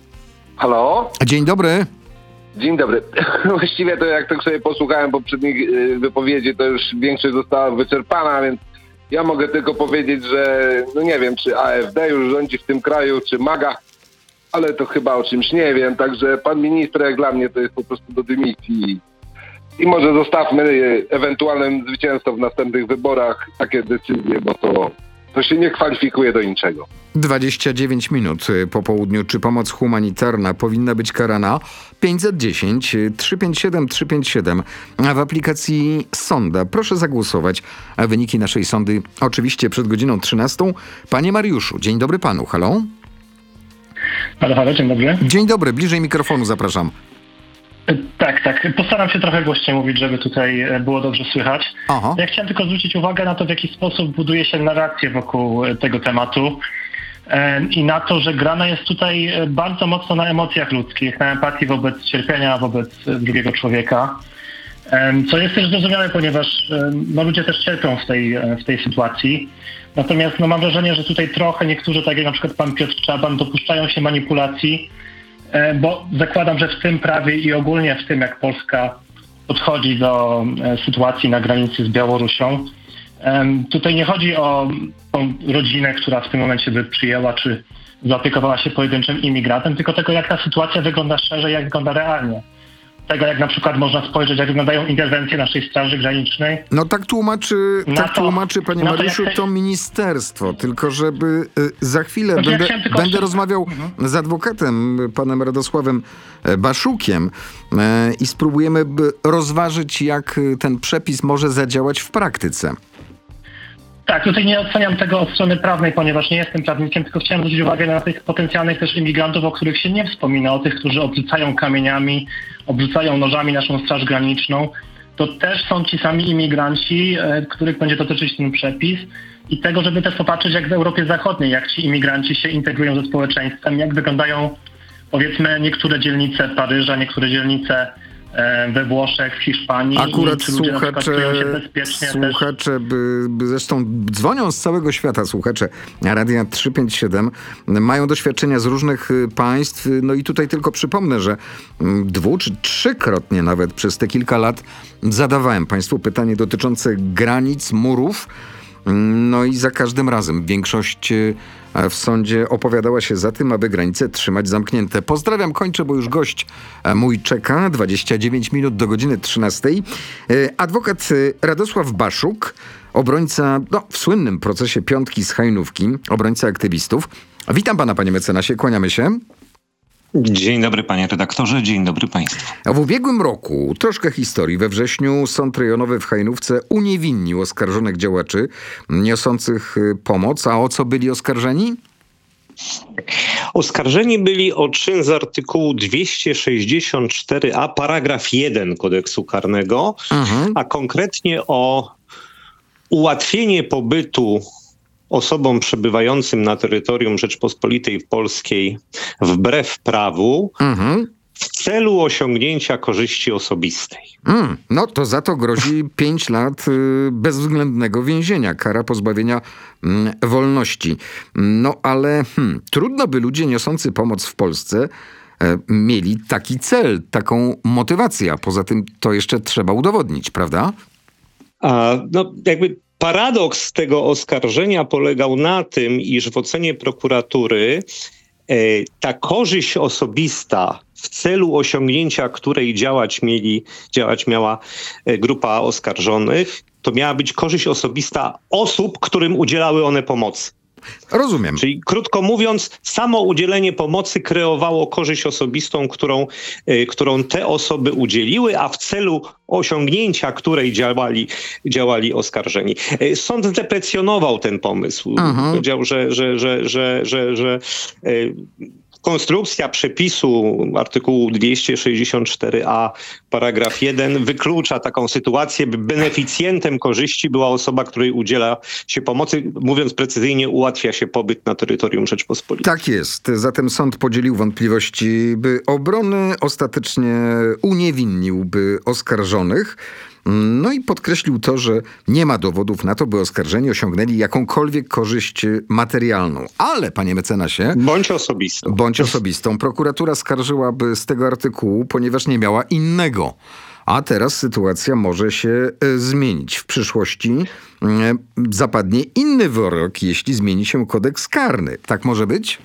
Halo? Dzień dobry. Dzień dobry. Właściwie to jak tak sobie posłuchałem poprzednich y, wypowiedzi, to już większość została wyczerpana, więc ja mogę tylko powiedzieć, że no nie wiem, czy A F D już rządzi w tym kraju, czy MAGA, ale to chyba o czymś nie wiem. Także pan minister, jak dla mnie, to jest po prostu do dymisji. I może zostawmy y, ewentualnym zwycięzcom w następnych wyborach takie decyzje, bo to, to się nie kwalifikuje do niczego. dwadzieścia dziewięć minut po południu. Czy pomoc humanitarna powinna być karana? pięćset dziesięć trzysta pięćdziesiąt siedem trzysta pięćdziesiąt siedem. A w aplikacji Sonda proszę zagłosować. A wyniki naszej sondy oczywiście przed godziną trzynastą. Panie Mariuszu, dzień dobry panu. Halo? Halo, halo, dzień dobry. Dzień dobry, bliżej mikrofonu zapraszam. Tak, tak. Postaram się trochę głośniej mówić, żeby tutaj było dobrze słychać. Aha. Ja chciałem tylko zwrócić uwagę na to, w jaki sposób buduje się narrację wokół tego tematu i na to, że grana jest tutaj bardzo mocno na emocjach ludzkich, na empatii wobec cierpienia, wobec drugiego człowieka. Co jest też zrozumiałe, ponieważ no, ludzie też cierpią w tej, w tej sytuacji. Natomiast no, mam wrażenie, że tutaj trochę niektórzy, tak jak na przykład pan Piotr Czaban, dopuszczają się manipulacji, bo zakładam, że w tym prawie i ogólnie w tym, jak Polska podchodzi do sytuacji na granicy z Białorusią, tutaj nie chodzi o tą rodzinę, która w tym momencie by przyjęła, czy zaopiekowała się pojedynczym imigrantem, tylko tego, jak ta sytuacja wygląda szerzej, jak wygląda realnie. Tego, jak na przykład można spojrzeć, jak wyglądają interwencje naszej Straży Granicznej. No tak tłumaczy, tak to- tłumaczy panie na to Mariuszu, jak te- to ministerstwo, tylko żeby y, za chwilę Znaczy, ja będę, chciałem tylko będę jeszcze- rozmawiał z adwokatem, panem Radosławem e, Baszukiem e, i spróbujemy by rozważyć, jak y, ten przepis może zadziałać w praktyce. Tak, tutaj nie oceniam tego od strony prawnej, ponieważ nie jestem prawnikiem, tylko chciałem zwrócić uwagę na tych potencjalnych też imigrantów, o których się nie wspomina, o tych, którzy obrzucają kamieniami, obrzucają nożami naszą Straż Graniczną. To też są ci sami imigranci, e, których będzie dotyczyć ten przepis i tego, żeby też popatrzeć, jak w Europie Zachodniej, jak ci imigranci się integrują ze społeczeństwem, jak wyglądają, powiedzmy, niektóre dzielnice Paryża, niektóre dzielnice e, we Włoszech, w Hiszpanii. Akurat i czy ludzie na przykład słuchacze, czują się bezpiecznie też. słuchacze by, by zresztą dzwonią z całego świata, słuchacze Radia trzysta pięćdziesiąt siedem, mają doświadczenia z różnych y, państw. No i tutaj tylko przypomnę, że mm, dwu czy trzykrotnie nawet przez te kilka lat zadawałem państwu pytanie dotyczące granic, murów. No i za każdym razem większość y, w sądzie opowiadała się za tym, aby granice trzymać zamknięte. Pozdrawiam, kończę, bo już gość e, mój czeka. dwadzieścia dziewięć minut do godziny trzynastej. E, Adwokat e, Radosław Baszuk, obrońca no, w słynnym procesie Piątki z Hajnówki, obrońca aktywistów. Witam pana, panie mecenasie, kłaniamy się. Dzień dobry, panie redaktorze, dzień dobry państwu. W ubiegłym roku, troszkę historii, we wrześniu Sąd Rejonowy w Hajnówce uniewinnił oskarżonych działaczy niosących y, pomoc. A o co byli oskarżeni? Oskarżeni byli o czyn z artykułu dwieście sześćdziesiąt cztery a, paragraf jeden kodeksu karnego, Mhm. a konkretnie o ułatwienie pobytu osobom przebywającym na terytorium Rzeczpospolitej Polskiej wbrew prawu Mhm. w celu osiągnięcia korzyści osobistej. Mm, no to za to grozi pięć lat y, bezwzględnego więzienia, kara pozbawienia mm, wolności. No ale hmm, trudno by ludzie niosący pomoc w Polsce e, mieli taki cel, taką motywację. A poza tym to jeszcze trzeba udowodnić, prawda? A, no, jakby paradoks tego oskarżenia polegał na tym, iż w ocenie prokuratury e, ta korzyść osobista, w celu osiągnięcia której działać mieli, działać miała e, grupa oskarżonych, to miała być korzyść osobista osób, którym udzielały one pomocy. Rozumiem. Czyli krótko mówiąc, samo udzielenie pomocy kreowało korzyść osobistą, którą, y, którą te osoby udzieliły, a w celu osiągnięcia której działali, działali oskarżeni. Y, Sąd zdeprecjonował ten pomysł. Mhm. Powiedział, że, że, że, że, że, że y, konstrukcja przepisu artykułu dwieście sześćdziesiąt cztery a paragraf jeden wyklucza taką sytuację, by beneficjentem korzyści była osoba, której udziela się pomocy. Mówiąc precyzyjnie, ułatwia się pobyt na terytorium Rzeczpospolitej. Tak jest. Zatem sąd podzielił wątpliwości by obrony, ostatecznie uniewinniłby oskarżonych. No i podkreślił to, że nie ma dowodów na to, by oskarżeni osiągnęli jakąkolwiek korzyść materialną. Ale, panie mecenasie... Bądź osobistą. Bądź osobistą. Prokuratura skarżyłaby z tego artykułu, ponieważ nie miała innego. A teraz sytuacja może się e, zmienić. W przyszłości e, zapadnie inny wyrok, jeśli zmieni się kodeks karny. Tak może być?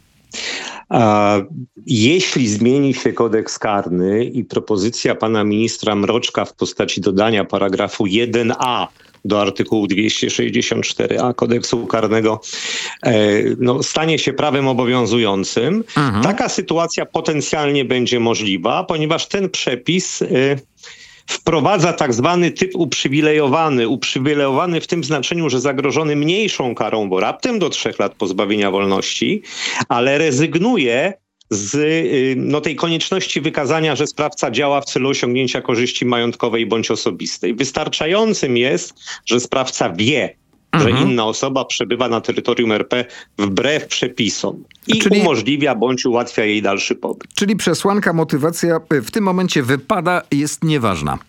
A jeśli zmieni się kodeks karny i propozycja pana ministra Mroczka w postaci dodania paragrafu jeden a do artykułu dwieście sześćdziesiąt cztery a kodeksu karnego e, no, stanie się prawem obowiązującym, Mhm. taka sytuacja potencjalnie będzie możliwa, ponieważ ten przepis... E, wprowadza tak zwany typ uprzywilejowany. Uprzywilejowany w tym znaczeniu, że zagrożony mniejszą karą, bo raptem do trzech lat pozbawienia wolności, ale rezygnuje z y, no, tej konieczności wykazania, że sprawca działa w celu osiągnięcia korzyści majątkowej bądź osobistej. Wystarczającym jest, że sprawca wie, Mhm. że inna osoba przebywa na terytorium R P wbrew przepisom i Czyli- umożliwia bądź ułatwia jej dalszy pobyt. Czyli przesłanka, motywacja w tym momencie wypada, jest nieważna.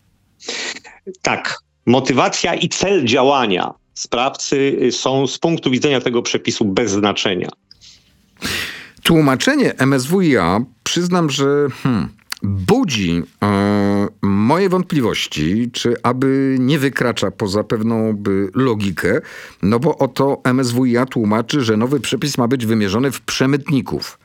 Tak, motywacja i cel działania sprawcy są z punktu widzenia tego przepisu bez znaczenia. Tłumaczenie M S W iA, przyznam, że hmm, budzi e, moje wątpliwości, czy aby nie wykracza poza pewną by, logikę, no bo oto M S W iA tłumaczy, że nowy przepis ma być wymierzony w przemytników.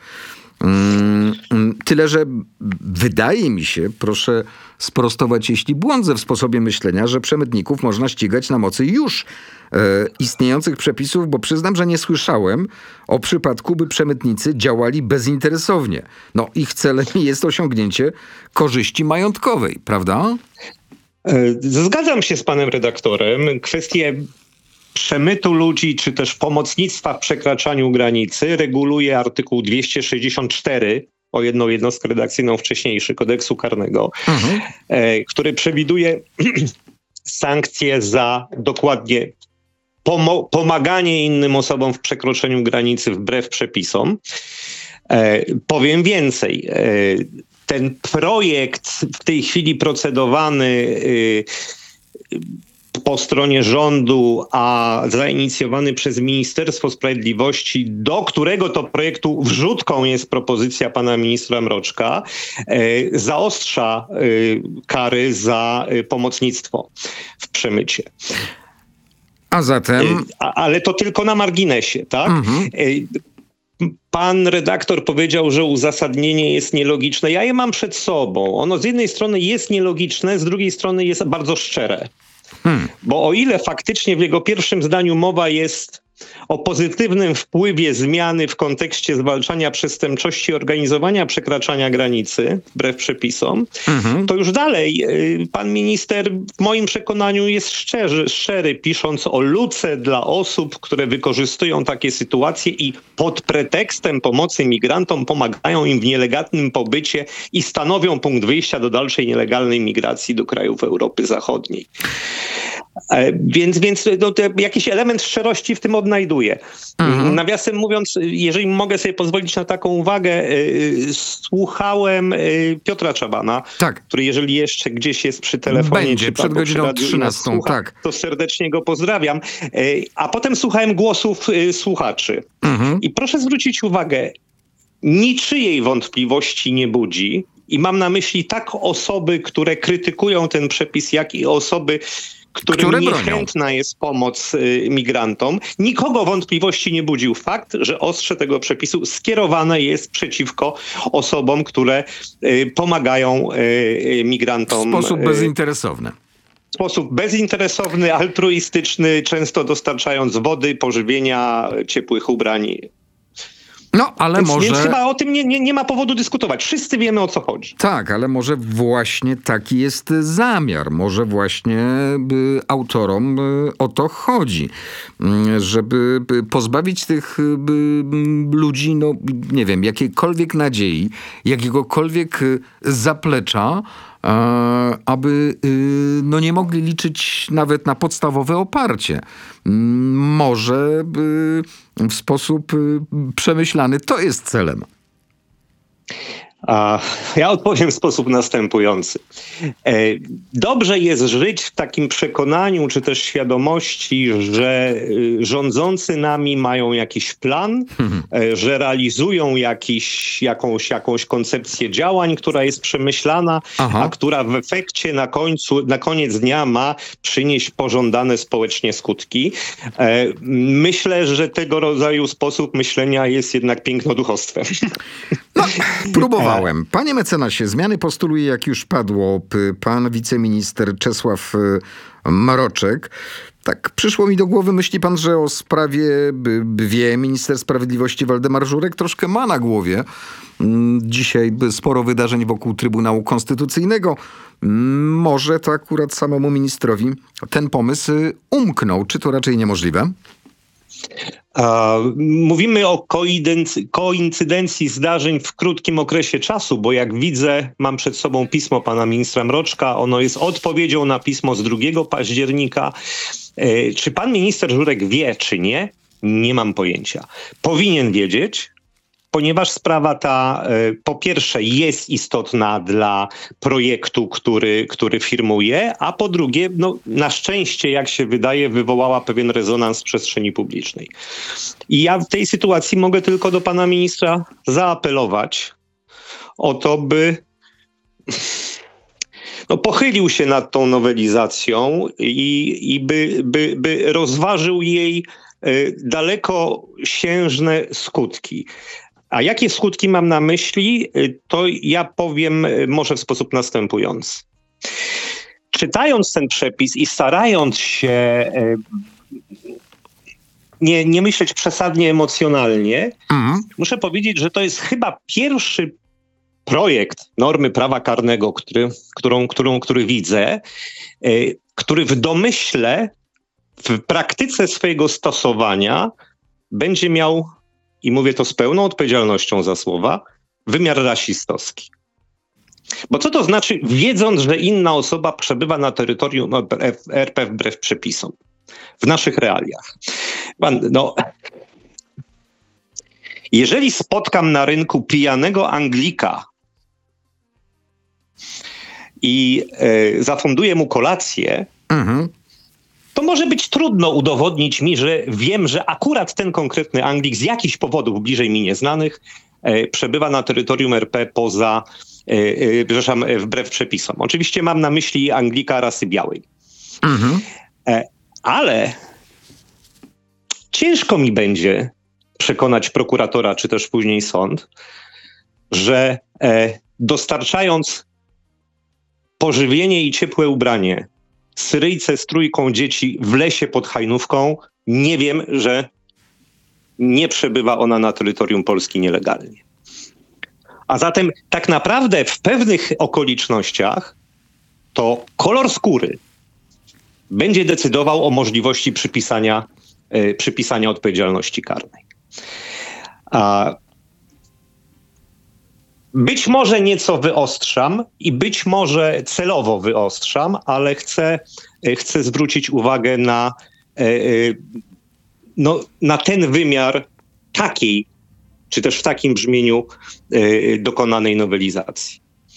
Mm, tyle, że wydaje mi się, proszę sprostować, jeśli błądzę w sposobie myślenia, że przemytników można ścigać na mocy już e, istniejących przepisów, bo przyznam, że nie słyszałem o przypadku, by przemytnicy działali bezinteresownie. No, ich celem jest osiągnięcie korzyści majątkowej, prawda? Zgadzam się z panem redaktorem. Kwestie przemytu ludzi, czy też pomocnictwa w przekraczaniu granicy reguluje artykuł dwieście sześćdziesiąt cztery, o jedną jednostkę redakcyjną wcześniejszy kodeksu karnego, mhm. e, który przewiduje sankcje za dokładnie pomo- pomaganie innym osobom w przekroczeniu granicy wbrew przepisom. E, powiem więcej. E, ten projekt w tej chwili procedowany e, po stronie rządu, a zainicjowany przez Ministerstwo Sprawiedliwości, do którego to projektu wrzutką jest propozycja pana ministra Mroczka, e, zaostrza e, kary za e, pomocnictwo w przemycie. A zatem... E, a, ale to tylko na marginesie, tak? Mhm. E, Pan redaktor powiedział, że uzasadnienie jest nielogiczne. Ja je mam przed sobą. Ono z jednej strony jest nielogiczne, z drugiej strony jest bardzo szczere. Hmm. Bo o ile faktycznie w jego pierwszym zdaniu mowa jest o pozytywnym wpływie zmiany w kontekście zwalczania przestępczości i organizowania przekraczania granicy wbrew przepisom, mhm. to już dalej y, pan minister w moim przekonaniu jest szczery, szczery, pisząc o luce dla osób, które wykorzystują takie sytuacje i pod pretekstem pomocy migrantom pomagają im w nielegalnym pobycie i stanowią punkt wyjścia do dalszej nielegalnej migracji do krajów Europy Zachodniej. E, więc więc no, to jakiś element szczerości w tym odnajduję. Mhm. Nawiasem mówiąc, jeżeli mogę sobie pozwolić na taką uwagę, y, słuchałem y, Piotra Czabana, tak. który jeżeli jeszcze gdzieś jest przy telefonie, będzie czy przed godziną trzynastą, słucha, tak. to serdecznie go pozdrawiam. Y, a potem słuchałem głosów y, słuchaczy. Mhm. I proszę zwrócić uwagę, niczyjej wątpliwości nie budzi, i mam na myśli tak osoby, które krytykują ten przepis, jak i osoby, którym które niechętna jest pomoc y, migrantom. Nikogo wątpliwości nie budził fakt, że ostrze tego przepisu skierowane jest przeciwko osobom, które y, pomagają y, migrantom. W sposób bezinteresowny. W sposób bezinteresowny, altruistyczny, często dostarczając wody, pożywienia, ciepłych ubrań. No, ale więc, może... Więc chyba o tym nie, nie, nie ma powodu dyskutować. Wszyscy wiemy, o co chodzi. Tak, ale może właśnie taki jest zamiar. Może właśnie by autorom o to chodzi. Żeby pozbawić tych by, ludzi, no nie wiem, jakiejkolwiek nadziei, jakiegokolwiek zaplecza, aby no, nie mogli liczyć nawet na podstawowe oparcie. Może w sposób przemyślany to jest celem. A ja odpowiem w sposób następujący. Dobrze jest żyć w takim przekonaniu, czy też świadomości, że rządzący nami mają jakiś plan, mhm. że realizują jakiś, jakąś, jakąś koncepcję działań, która jest przemyślana, Aha. a która w efekcie na końcu, na koniec dnia ma przynieść pożądane społecznie skutki. Myślę, że tego rodzaju sposób myślenia jest jednak pięknoduchostwem. No, próbowałem. Panie mecenasie, zmiany postuluje, jak już padło, pan wiceminister Czesław Mroczek. Tak przyszło mi do głowy, myśli pan, że o sprawie wie minister sprawiedliwości Waldemar Żurek? Troszkę ma na głowie. Dzisiaj sporo wydarzeń wokół Trybunału Konstytucyjnego. Może to akurat samemu ministrowi ten pomysł umknął. Czy to raczej niemożliwe? Mówimy o koincydencji zdarzeń w krótkim okresie czasu, bo jak widzę, mam przed sobą pismo pana ministra Mroczka. Ono jest odpowiedzią na pismo z drugiego października. Czy pan minister Żurek wie, czy nie? Nie mam pojęcia. Powinien wiedzieć, ponieważ sprawa ta po pierwsze jest istotna dla projektu, który, który firmuje, a po drugie, no, na szczęście, jak się wydaje, wywołała pewien rezonans w przestrzeni publicznej. I ja w tej sytuacji mogę tylko do pana ministra zaapelować o to, by no, pochylił się nad tą nowelizacją i, i by, by, by rozważył jej y, dalekosiężne skutki. A jakie skutki mam na myśli, y, to ja powiem y, może w sposób następujący. Czytając ten przepis i starając się y, nie, nie myśleć przesadnie emocjonalnie, mhm. muszę powiedzieć, że to jest chyba pierwszy projekt normy prawa karnego, który, którą, którą, który widzę, y, który w domyśle, w praktyce swojego stosowania będzie miał, i mówię to z pełną odpowiedzialnością za słowa, wymiar rasistowski. Bo co to znaczy, wiedząc, że inna osoba przebywa na terytorium R P wbrew przepisom w naszych realiach? Pan, no, jeżeli spotkam na rynku pijanego Anglika i e, zafunduję mu kolację, mhm. to może być trudno udowodnić mi, że wiem, że akurat ten konkretny Anglik z jakichś powodów bliżej mi nieznanych e, przebywa na terytorium R P poza, e, e, przepraszam, wbrew przepisom. Oczywiście mam na myśli Anglika rasy białej. Mhm. E, ale ciężko mi będzie przekonać prokuratora, czy też później sąd, że e, dostarczając pożywienie i ciepłe ubranie Syryjce z trójką dzieci w lesie pod Hajnówką, nie wiem, że nie przebywa ona na terytorium Polski nielegalnie. A zatem tak naprawdę w pewnych okolicznościach to kolor skóry będzie decydował o możliwości przypisania, y, przypisania odpowiedzialności karnej. A być może nieco wyostrzam i być może celowo wyostrzam, ale chcę, chcę zwrócić uwagę na, no, na ten wymiar takiej, czy też w takim brzmieniu dokonanej nowelizacji.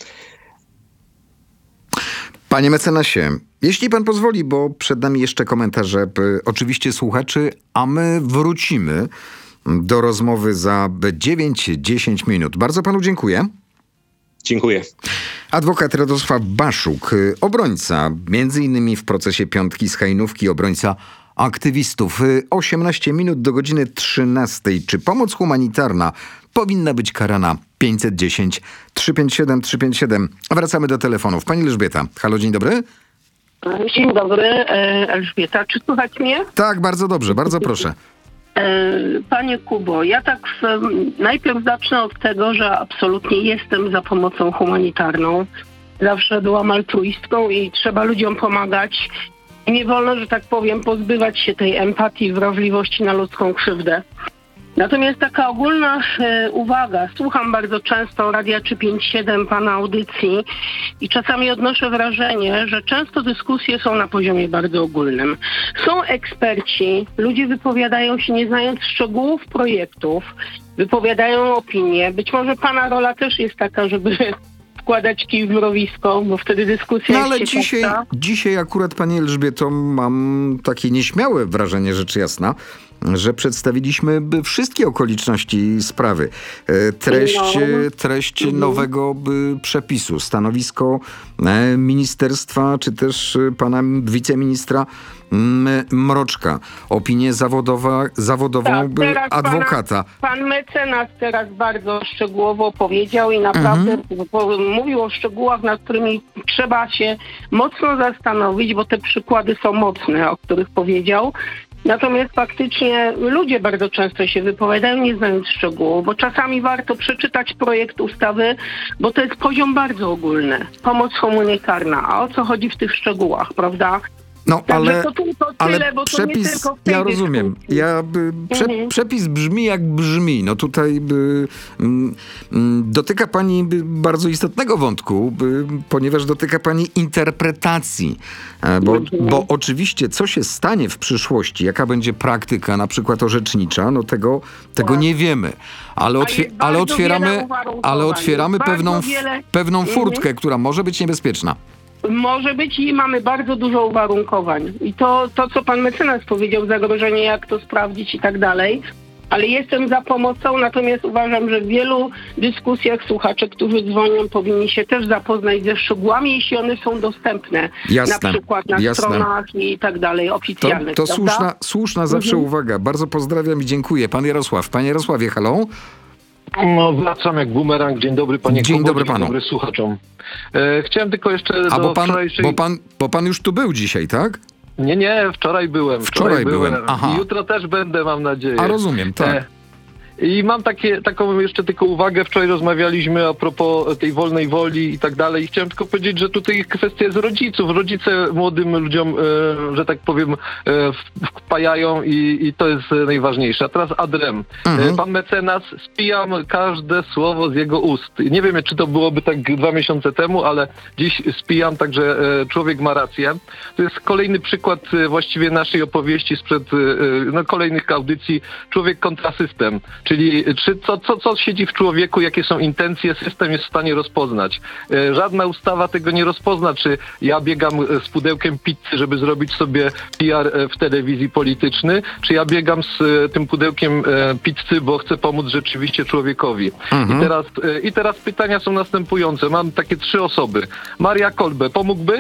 Panie mecenasie, jeśli pan pozwoli, bo przed nami jeszcze komentarze oczywiście słuchaczy, a my wrócimy do rozmowy za dziewięć dziesięć minut. Bardzo panu dziękuję. Dziękuję. Adwokat Radosław Baszuk, obrońca, między innymi w procesie Piątki z Hajnówki, obrońca aktywistów. osiemnaście minut do godziny trzynastej. Czy pomoc humanitarna powinna być karana? pięćset dziesięć trzysta pięćdziesiąt siedem trzysta pięćdziesiąt siedem. Wracamy do telefonów. Pani Elżbieta. Halo, dzień dobry. Dzień dobry, Elżbieta. Czy słychać mnie? Tak, bardzo dobrze, bardzo proszę. Panie Kubo, ja tak w, najpierw zacznę od tego, że absolutnie jestem za pomocą humanitarną. Zawsze byłam altruistką i trzeba ludziom pomagać. I nie wolno, że tak powiem, pozbywać się tej empatii, wrażliwości na ludzką krzywdę. Natomiast taka ogólna e, uwaga, słucham bardzo często Radia trzysta pięćdziesiąt siedem, pana audycji i czasami odnoszę wrażenie, że często dyskusje są na poziomie bardzo ogólnym. Są eksperci, ludzie wypowiadają się nie znając szczegółów projektów, wypowiadają opinie. Być może pana rola też jest taka, żeby wkładać kij w mrowisko, bo wtedy dyskusja no, ale jest dzisiaj, dzisiaj akurat, pani Elżbieto, mam takie nieśmiałe wrażenie, rzecz jasna, że przedstawiliśmy wszystkie okoliczności sprawy. Treść, no. treść mhm. nowego przepisu, stanowisko ministerstwa, czy też pana wiceministra Mroczka, opinię zawodowa, zawodową tak, adwokata. Pana, pan mecenas teraz bardzo szczegółowo powiedział i naprawdę mhm. mówił o szczegółach, nad którymi trzeba się mocno zastanowić, bo te przykłady są mocne, o których powiedział. Natomiast faktycznie ludzie bardzo często się wypowiadają, nie znając szczegółów, bo czasami warto przeczytać projekt ustawy, bo to jest poziom bardzo ogólny. Pomoc humanitarna. A o co chodzi w tych szczegółach, prawda? No, Także ale, to tylko ale tyle, bo przepis, to nie tylko w tej ja rozumiem, dyskusji. ja, by, prze, mhm. przepis brzmi jak brzmi. No tutaj by, m, m, dotyka pani by bardzo istotnego wątku, by, ponieważ dotyka pani interpretacji. E, bo, mhm. bo oczywiście co się stanie w przyszłości, jaka będzie praktyka na przykład orzecznicza, no tego, tego tak. nie wiemy. Ale, otwie, ale otwieramy, ale otwieramy pewną, wiele... pewną furtkę, mhm. która może być niebezpieczna. Może być i mamy bardzo dużo uwarunkowań. I to, to, co pan mecenas powiedział, zagrożenie, jak to sprawdzić i tak dalej, Ale jestem za pomocą, natomiast uważam, że w wielu dyskusjach słuchacze, którzy dzwonią, powinni się też zapoznać ze szczegółami, jeśli one są dostępne. Jasne, Na przykład na jasne. stronach i tak dalej, To, oficjalnych. to prawda? słuszna, słuszna zawsze Mhm. uwaga. Bardzo pozdrawiam i dziękuję. Pan Jarosław. Panie Jarosławie, halo? No, wracam jak bumerang. Dzień dobry panie Dzień Kubo, dobry dzień panu. dobry słuchaczom. E, chciałem tylko jeszcze A do bo pan, wczorajszej... bo, pan, bo pan już tu był dzisiaj, tak? Nie, nie, wczoraj byłem. Wczoraj byłem, aha. I jutro też będę, mam nadzieję. A rozumiem, tak. E, I mam takie, taką jeszcze tylko uwagę. Wczoraj rozmawialiśmy a propos tej wolnej woli i tak dalej. I chciałem tylko powiedzieć, że tutaj kwestia jest rodziców. Rodzice młodym ludziom, e, że tak powiem, e, wpajają i, i to jest najważniejsze. A teraz adrem. Mhm. E, pan mecenas, spijam każde słowo z jego ust. Nie wiem, czy to byłoby tak dwa miesiące temu, ale dziś spijam, także e, człowiek ma rację. To jest kolejny przykład e, właściwie naszej opowieści sprzed e, no, kolejnych audycji. Człowiek kontra system. Czyli czy co, co, co siedzi w człowieku, jakie są intencje, system jest w stanie rozpoznać. E, żadna ustawa tego nie rozpozna, czy ja biegam z pudełkiem pizzy, żeby zrobić sobie P R w telewizji polityczny, czy ja biegam z e, tym pudełkiem e, pizzy, bo chcę pomóc rzeczywiście człowiekowi. Mhm. I, teraz, e, I teraz pytania są następujące. Mam takie trzy osoby. Maria Kolbe pomógłby?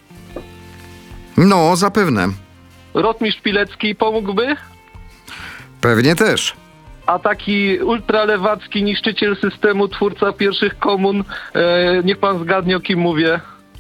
No, zapewne. Rotmistrz Pilecki pomógłby? Pewnie też. A taki ultralewacki niszczyciel systemu, twórca pierwszych komun, e, niech pan zgadnie, o kim mówię.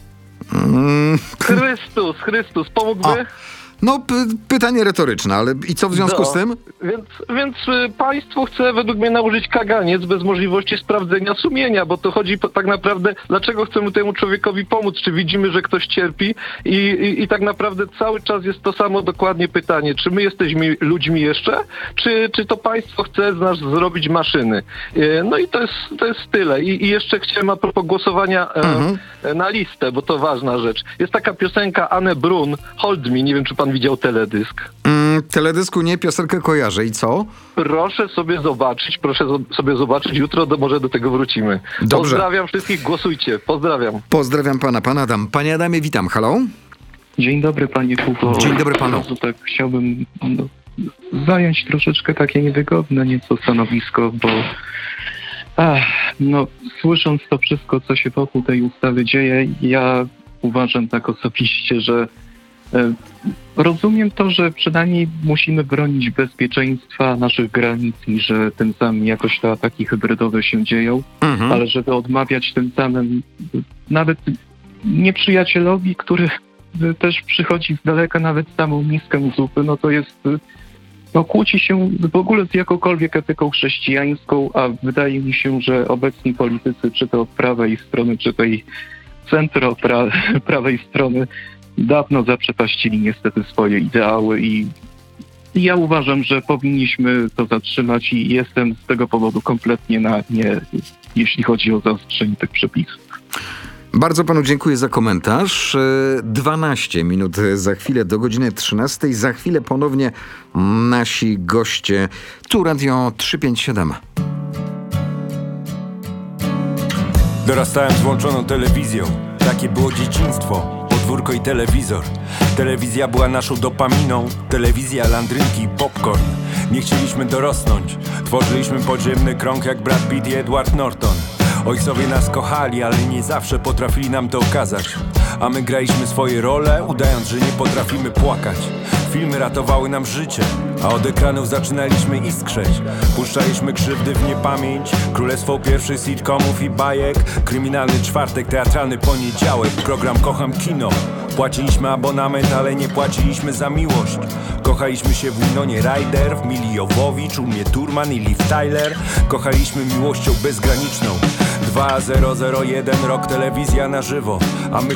Mm. Chrystus, Chrystus, pomógłby? No, p- pytanie retoryczne, ale i co w związku No, z tym? Więc, więc y, państwo chce według mnie nałożyć kaganiec bez możliwości sprawdzenia sumienia, bo to chodzi po, tak naprawdę, dlaczego chcemy temu człowiekowi pomóc? Czy widzimy, że ktoś cierpi? I, i, I tak naprawdę cały czas jest to samo dokładnie pytanie, czy my jesteśmy ludźmi jeszcze, czy, czy to państwo chce z nas zrobić maszyny? Y, no i to jest, to jest tyle. I, I jeszcze chciałem a propos głosowania e, Mhm. na listę, bo to ważna rzecz. Jest taka piosenka Anne Brun, Hold Me, nie wiem, czy pan widział teledysk. Mm, teledysku nie, piosenkę kojarzę. I co? Proszę sobie zobaczyć, proszę zo- sobie zobaczyć. Jutro do, może do tego wrócimy. Dobrze. Pozdrawiam wszystkich, głosujcie. Pozdrawiam. Pozdrawiam pana, pan Adam. Panie Adamie, witam. Halo? Dzień dobry panie Kubo. Dzień dobry panu. Od razu tak chciałbym no, zająć troszeczkę takie niewygodne nieco stanowisko, bo ach, no, słysząc to wszystko, co się wokół tej ustawy dzieje, ja uważam tak osobiście, że e, rozumiem to, że przynajmniej musimy bronić bezpieczeństwa naszych granic i że tym samym jakoś te ataki hybrydowe się dzieją, Mhm. ale żeby odmawiać tym samym nawet nieprzyjacielowi, który też przychodzi z daleka nawet samą miskę zupy, no to jest, no kłóci się w ogóle z jakąkolwiek etyką chrześcijańską, a wydaje mi się, że obecni politycy, czy to od prawej strony, czy tej centro pra- prawej strony, dawno zaprzepaścili niestety swoje ideały i i ja uważam, że powinniśmy to zatrzymać i jestem z tego powodu kompletnie na nie, jeśli chodzi o zaostrzenie tych przepisów. Bardzo panu dziękuję za komentarz. E, dwanaście minut za chwilę do godziny trzynastej. Za chwilę ponownie nasi goście. Tu Radio trzysta pięćdziesiąt siedem. Dorastałem z włączoną telewizją. Takie było dzieciństwo. Podwórko i telewizor. Telewizja była naszą dopaminą. Telewizja, landrynki i popcorn. Nie chcieliśmy dorosnąć. Tworzyliśmy podziemny krąg jak Brad Pitt i Edward Norton. Ojcowie nas kochali, ale nie zawsze potrafili nam to okazać. A my graliśmy swoje role, udając, że nie potrafimy płakać. Filmy ratowały nam życie, a od ekranów zaczynaliśmy iskrzeć. Puszczaliśmy krzywdy w niepamięć, królestwo pierwszych sitcomów i bajek. Kryminalny czwartek, teatralny poniedziałek, program Kocham Kino. Płaciliśmy abonament, ale nie płaciliśmy za miłość. Kochaliśmy się w Winonie Ryder, w Mili Jowowicz, u mnie Turman i Liv Tyler. Kochaliśmy miłością bezgraniczną. dwa zero zero jeden rok, telewizja na żywo, a my